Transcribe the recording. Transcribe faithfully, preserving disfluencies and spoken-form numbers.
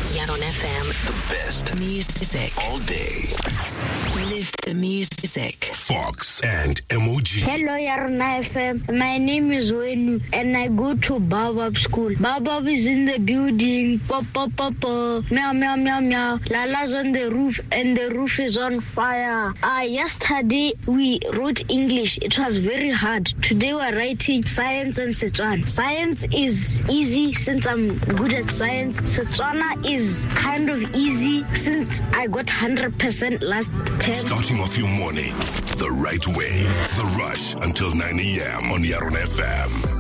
Yaron F M. The best Music. all day. Live the music. Fox and M O G. Hello, Yaron F M. My name is Wenu, and I go to Baobab School. Baobab is in the building. Pop, pop, pop, pop. Meow, meow, meow, meow. Lala's on the roof, and the roof is on fire. Ah, yesterday we wrote English. It was very hard. Today we're writing science and Setswana. Science is easy since I'm good at science. Setswana is kind of easy since I got one hundred percent last term. Starting off your morning the right way. The Rush until nine a.m. on Yaron F M.